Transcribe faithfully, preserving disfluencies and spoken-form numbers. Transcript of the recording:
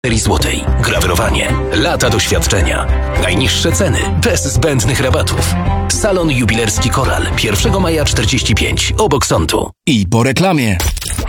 złotej. Grawerowanie. Lata doświadczenia. Najniższe ceny. Bez zbędnych rabatów. Salon jubilerski Koral. pierwszego maja czterdzieści pięć. Obok sądu. I po reklamie.